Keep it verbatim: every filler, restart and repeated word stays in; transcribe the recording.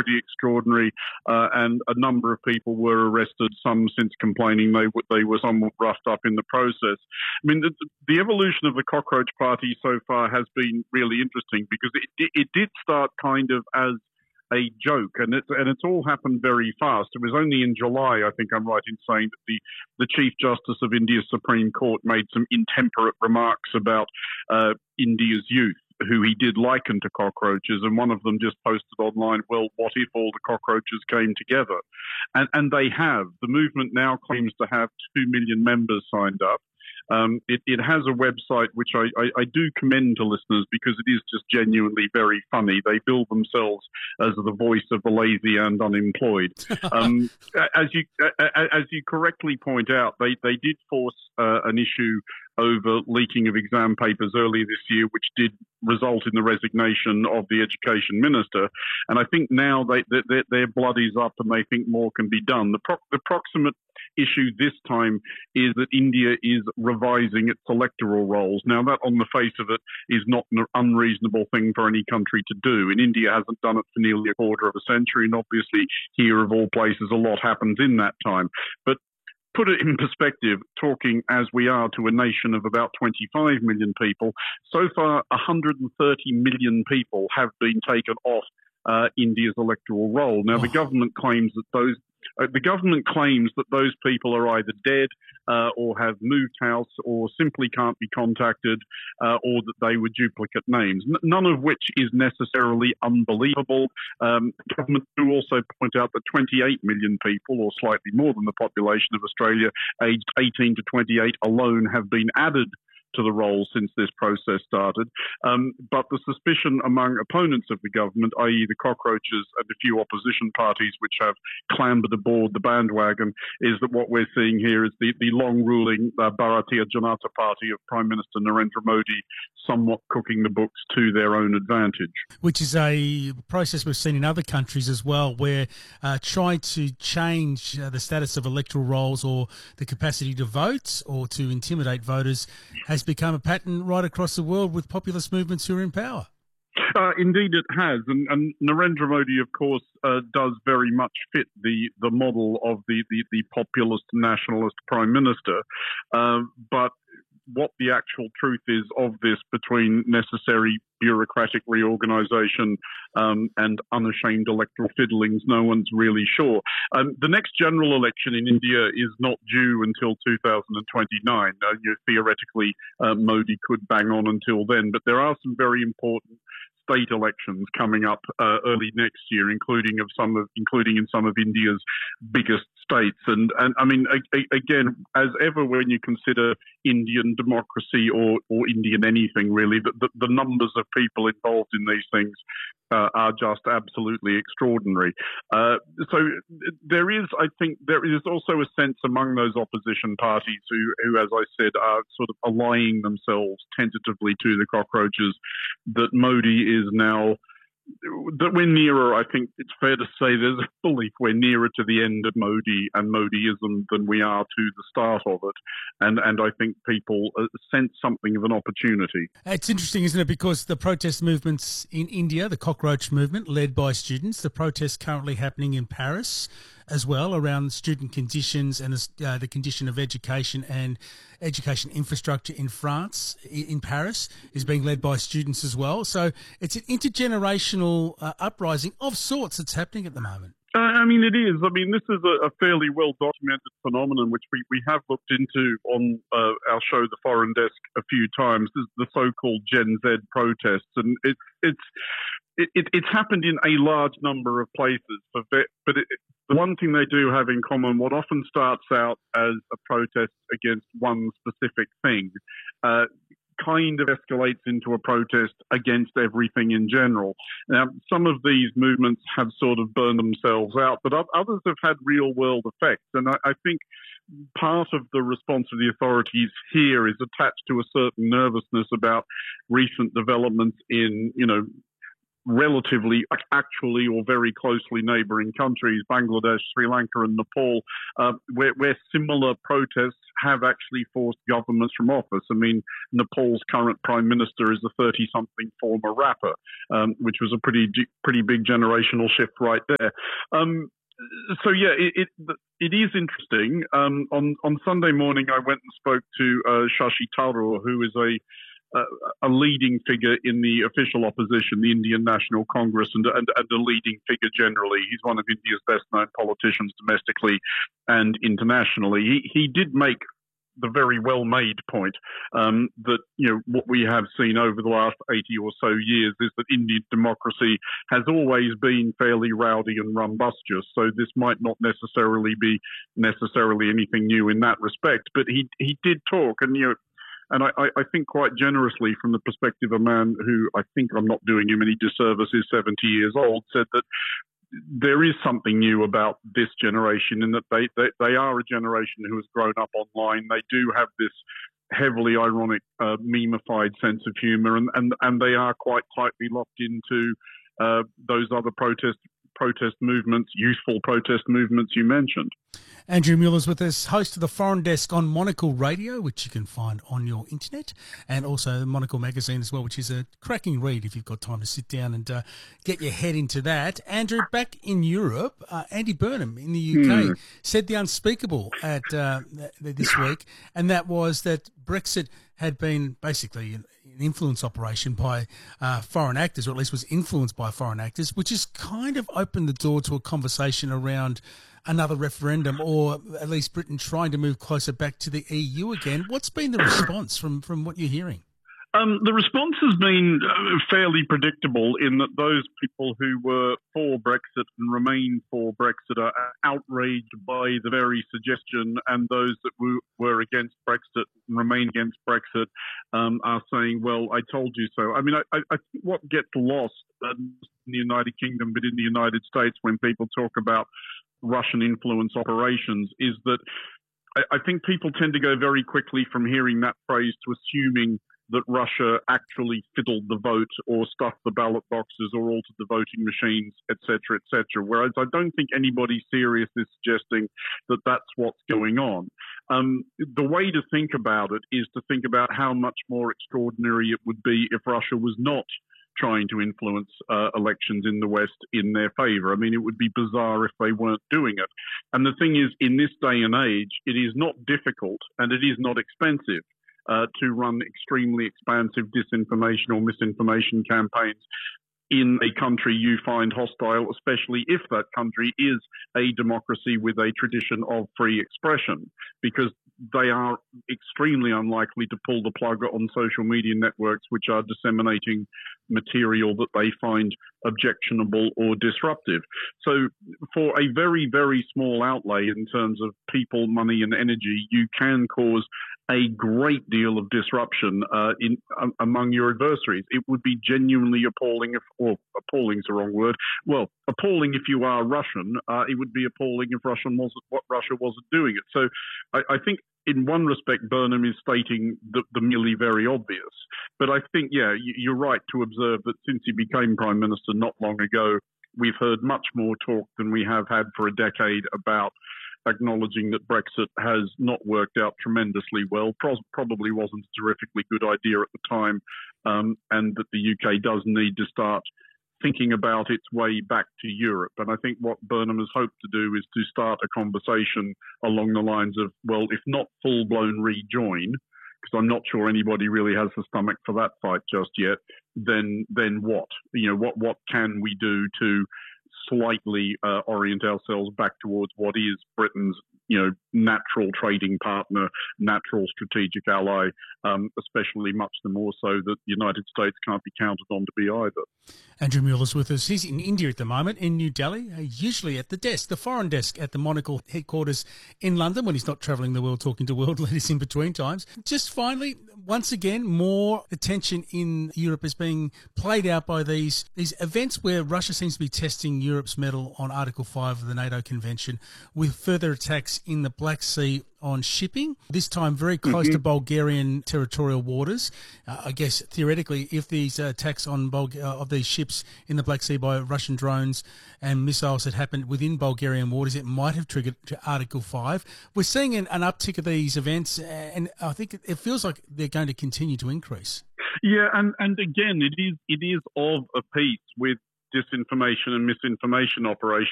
pretty extraordinary, uh, and a number of people were arrested, some since complaining they, w- they were somewhat roughed up in the process. I mean, the, the evolution of the Cockroach Party so far has been really interesting because it, it did start kind of as a joke, and it's and it's all happened very fast. It was only in July, I think I'm right in saying, that the, the Chief Justice of India's Supreme Court made some intemperate remarks about uh, India's youth, who he did liken to cockroaches, and one of them just posted online, well, what if all the cockroaches came together? And, and they have. The movement now claims to have two million members signed up. Um, it, it has a website which I, I, I do commend to listeners because it is just genuinely very funny. They bill themselves as the voice of the lazy and unemployed. Um, as you as you correctly point out, they, they did force uh, an issue over leaking of exam papers earlier this year, which did result in the resignation of the education minister. And I think now they, they, their blood is up and they think more can be done. The, pro- the proximate issue this time is that India is revising its electoral rolls. Now, that on the face of it is not an unreasonable thing for any country to do. And India hasn't done it for nearly a quarter of a century, and obviously here, of all places, a lot happens in that time. But put it in perspective, talking as we are to a nation of about twenty-five million people, so far one hundred thirty million people have been taken off uh, India's electoral roll. Now, oh. the government claims that those uh, the government claims that those people are either dead uh, or have moved house or simply can't be contacted, uh, or that they were duplicate names. N- none of which is necessarily unbelievable. Um, the government do also point out that twenty-eight million people, or slightly more than the population of Australia, aged eighteen to twenty-eight alone, have been added to the roll since this process started. Um, but the suspicion among opponents of the government, that is the cockroaches and a few opposition parties which have clambered aboard the bandwagon, is that what we're seeing here is the, the long-ruling uh, Bharatiya Janata Party of Prime Minister Narendra Modi somewhat cooking the books to their own advantage. Which is a process we've seen in other countries as well, where uh, trying to change uh, the status of electoral rolls or the capacity to vote or to intimidate voters has become a pattern right across the world with populist movements who are in power. Uh, indeed it has, and, and Narendra Modi, of course, uh, does very much fit the, the model of the, the, the populist nationalist prime minister, uh, but what the actual truth is of this between necessary bureaucratic reorganisation um, and unashamed electoral fiddlings, no one's really sure. Um, the next general election in India is not due until two thousand twenty-nine. Uh, you know, theoretically, uh, Modi could bang on until then, but there are some very important state elections coming up uh, early next year, including of some of, including in some of India's biggest states. And, and I mean, a, a, again, as ever, when you consider Indian democracy or, or Indian anything really, the, the, the numbers of people involved in these things uh, are just absolutely extraordinary. Uh, so there is, I think, there is also a sense among those opposition parties who, who, as I said, are sort of allying themselves tentatively to the cockroaches, that Modi is now, that we're nearer, I think it's fair to say there's a belief we're nearer to the end of Modi and Modiism than we are to the start of it. And and I think people uh, sense something of an opportunity. It's interesting, isn't it? Because the protest movements in India, the cockroach movement led by students, the protests currently happening in Paris as well around student conditions and uh, the condition of education and education infrastructure in France, in Paris, is being led by students as well. So it's an intergenerational uh, uprising of sorts that's happening at the moment. Uh, I mean, it is. I mean, this is a, a fairly well-documented phenomenon, which we, we have looked into on uh, our show, The Foreign Desk, a few times, this, the so-called Gen Z protests. And it, it's it, it, it's happened in a large number of places. For ve- but it, the one thing they do have in common, what often starts out as a protest against one specific thing, uh, kind of escalates into a protest against everything in general. Now, some of these movements have sort of burned themselves out, but others have had real-world effects. And I, I think part of the response of the authorities here is attached to a certain nervousness about recent developments in, you know, relatively, actually, or very closely neighbouring countries, Bangladesh, Sri Lanka and Nepal, uh, where, where similar protests have actually forced governments from office. I mean, Nepal's current prime minister is a thirty-something former rapper, um, which was a pretty pretty big generational shift right there. Um, so, yeah, it, it, it is interesting. Um, on, on Sunday morning, I went and spoke to uh, Shashi Tharoor, who is a a leading figure in the official opposition, the Indian National Congress, and, and, and a leading figure generally. He's one of India's best-known politicians domestically and internationally. He, he did make the very well-made point um, that, you know, what we have seen over the last eighty or so years is that Indian democracy has always been fairly rowdy and rumbustious. So this might not necessarily be necessarily anything new in that respect. But he he did talk, and, you know, And I, I think quite generously from the perspective of a man who, I think I'm not doing him any disservice, is seventy years old, said that there is something new about this generation in that they, they, they are a generation who has grown up online. They do have this heavily ironic, uh, memified sense of humour, and, and, and they are quite tightly locked into uh, those other protest protest movements, youthful protest movements you mentioned. Andrew Mueller's with us, host of the Foreign Desk on Monocle Radio, which you can find on your internet, and also Monocle Magazine as well, which is a cracking read if you've got time to sit down and uh, get your head into that. Andrew, back in Europe, uh, Andy Burnham in the U K mm. said the unspeakable at uh, this week, and that was that Brexit had been basically an influence operation by uh, foreign actors, or at least was influenced by foreign actors, which has kind of opened the door to a conversation around another referendum, or at least Britain trying to move closer back to the E U again. What's been the response from, from what you're hearing? Um, the response has been fairly predictable in that those people who were for Brexit and remain for Brexit are outraged by the very suggestion, and those that were against Brexit and remain against Brexit um, are saying, well, I told you so. I mean, I, I think what gets lost in the United Kingdom, but in the United States, when people talk about Russian influence operations, is that I, I think people tend to go very quickly from hearing that phrase to assuming that Russia actually fiddled the vote or stuffed the ballot boxes or altered the voting machines, et cetera, et cetera. Whereas I don't think anybody serious is suggesting that that's what's going on. Um, the way to think about it is to think about how much more extraordinary it would be if Russia was not trying to influence uh, elections in the West in their favour. I mean, it would be bizarre if they weren't doing it. And the thing is, in this day and age, it is not difficult and it is not expensive Uh, to run extremely expansive disinformation or misinformation campaigns in a country you find hostile, especially if that country is a democracy with a tradition of free expression, because they are extremely unlikely to pull the plug on social media networks which are disseminating material that they find objectionable or disruptive. So for a very, very small outlay in terms of people, money and energy, you can cause a great deal of disruption uh, in um, among your adversaries. It would be genuinely appalling, if, or appalling is the wrong word. Well, appalling if you are Russian. Uh, it would be appalling if Russian wasn't what Russia wasn't doing it. So, I, I think in one respect, Burnham is stating the, the merely very obvious. But I think, yeah, you're right to observe that since he became prime minister not long ago, we've heard much more talk than we have had for a decade about acknowledging that Brexit has not worked out tremendously well, Pro- probably wasn't a terrifically good idea at the time, um, and that the U K does need to start thinking about its way back to Europe. And I think what Burnham has hoped to do is to start a conversation along the lines of, well, if not full-blown rejoin, because I'm not sure anybody really has the stomach for that fight just yet, then then what? You know, what, what can we do to slightly uh, orient ourselves back towards what is Britain's, you know, natural trading partner, natural strategic ally, um, especially much the more so that the United States can't be counted on to be either. Andrew Mueller's with us. He's in India at the moment, in New Delhi, uh, usually at the desk, the foreign desk at the Monocle headquarters in London when he's not travelling the world talking to world leaders in between times. Just finally, once again, more attention in Europe is being played out by these these events where Russia seems to be testing Europe's mettle on Article five of the NATO Convention with further attacks attacks in the Black Sea on shipping, this time very close mm-hmm. to Bulgarian territorial waters. Uh, I guess theoretically, if these uh, attacks on Bulg- uh, of these ships in the Black Sea by Russian drones and missiles had happened within Bulgarian waters, it might have triggered Article five. We're seeing an, an uptick of these events, and I think it feels like they're going to continue to increase. Yeah, and, and again, it is it is of a piece with disinformation and misinformation operations